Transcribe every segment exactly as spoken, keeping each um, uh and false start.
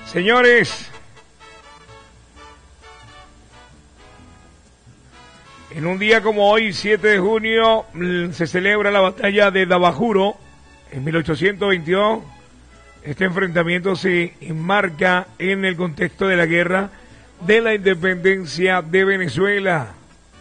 Señores, en un día como hoy, siete de junio, se celebra la batalla de Dabajuro. En mil ochocientos veintidós, este enfrentamiento se enmarca en el contexto de la guerra de la independencia de Venezuela.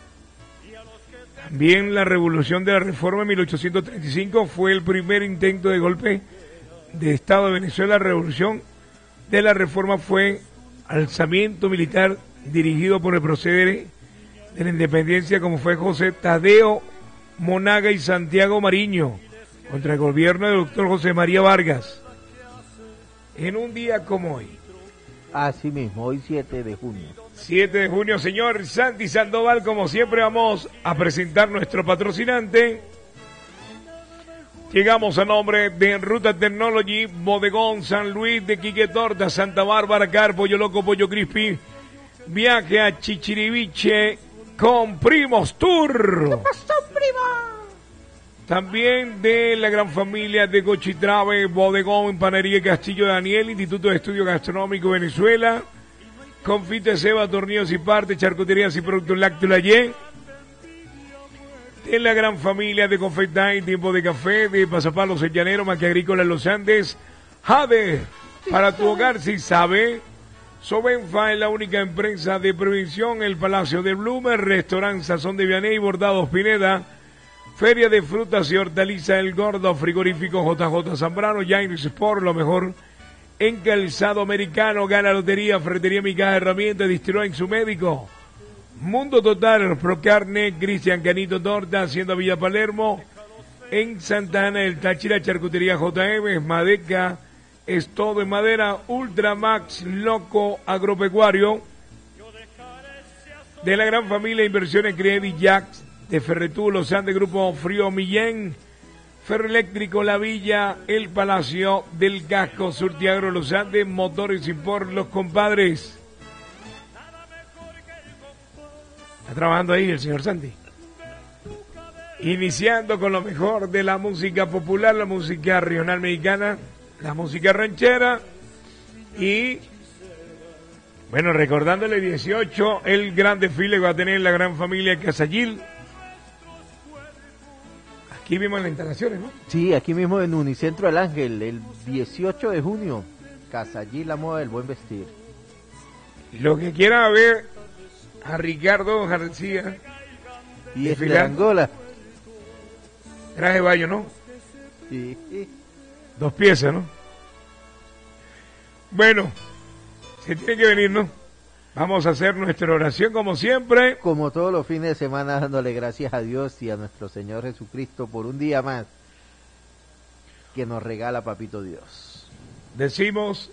También la revolución de la reforma en mil ochocientos treinta y cinco fue el primer intento de golpe de Estado de Venezuela. La revolución de la reforma fue alzamiento militar dirigido por el proceder de la independencia, como fue José Tadeo Monaga y Santiago Mariño, contra el gobierno del doctor José María Vargas. En un día como hoy. Así mismo, hoy siete de junio. siete de junio, señor Santi Sandoval, como siempre vamos a presentar nuestro patrocinante. Llegamos a nombre de Ruta Technology, Bodegón San Luis, de Quique Torta, Santa Bárbara, Car, Pollo Loco, Pollo Crispy. Viaje a Chichiriviche con Primos Tour. ¿Qué pasó, primo? También de la gran familia de Cochitrave, Bodegón, Panería Castillo Daniel, Instituto de Estudio Gastronómico Venezuela, Confite Seba, Tornillos y Parte, Charcuterías y Productos Lácteos Layé. De la gran familia de Confetay, Tiempo de Café, de Pasapalos El Llanero, Maquia Agrícola Los Andes, Jade, para tu hogar si sabe. Sobenfa es la única empresa de prevención, el Palacio de Blumer, Restaurante Sazón de Vianey, Bordados Pineda, Feria de Frutas y Hortalizas El Gordo, Frigorífico J J Zambrano, James Sport, lo mejor en calzado americano, Gana Lotería, Ferretería Mi Caja de Herramientas, Distribuidor en su médico, Mundo Total, Procarne, Cristian Canito Torta, Hacienda Villa Palermo, en Santa Ana del Táchira, Charcutería J M, Madeca, es todo en madera, Ultramax, Loco Agropecuario, de la gran familia Inversiones Credit Jacks, de Ferretú, Los Andes, Grupo Frío Millén, Ferroeléctrico La Villa, El Palacio del Casco, Surtiagro Los Andes, Motores Import, Los Compadres. Está trabajando ahí el señor Santi. Iniciando con lo mejor de la música popular, la música regional mexicana, la música ranchera y, bueno, recordándole dieciocho, el gran desfile que va a tener la gran familia Casayil. Aquí mismo en las instalaciones, ¿no? Sí, aquí mismo en Unicentro del Ángel, el dieciocho de junio, Casayil, la moda del buen vestir. Lo que quiera ver a Ricardo García y es de Angola. Traje de baño, ¿no? Sí. Dos piezas, ¿no? Bueno, se tiene que venir, ¿no? Vamos a hacer nuestra oración como siempre. Como todos los fines de semana, dándole gracias a Dios y a nuestro Señor Jesucristo por un día más que nos regala Papito Dios. Decimos: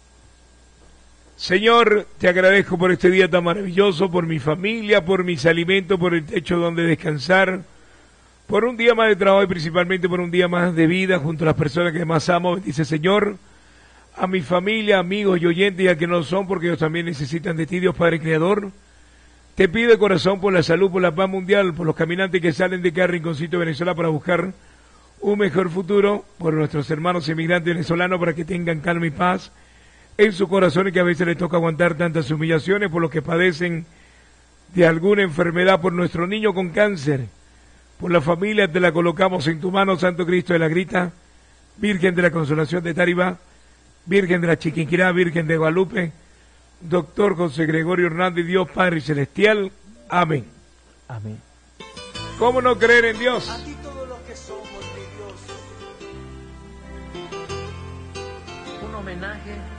Señor, te agradezco por este día tan maravilloso, por mi familia, por mis alimentos, por el techo donde descansar, por un día más de trabajo y principalmente por un día más de vida junto a las personas que más amo. Bendice, Señor, a mi familia, amigos y oyentes, y a que no son, porque ellos también necesitan de ti, Dios Padre Creador. Te pido de corazón por la salud, por la paz mundial, por los caminantes que salen de cada rinconcito de Venezuela para buscar un mejor futuro, por nuestros hermanos inmigrantes venezolanos para que tengan calma y paz en su corazón y que a veces les toca aguantar tantas humillaciones, por los que padecen de alguna enfermedad, por nuestro niño con cáncer, por la familia te la colocamos en tu mano, Santo Cristo de la Grita, Virgen de la Consolación de Taribá, Virgen de la Chiquinquirá, Virgen de Guadalupe, Doctor José Gregorio Hernández, Dios Padre Celestial. Amén. Amén. ¿Cómo no creer en Dios? Aquí todos los que somos de Dios. Un homenaje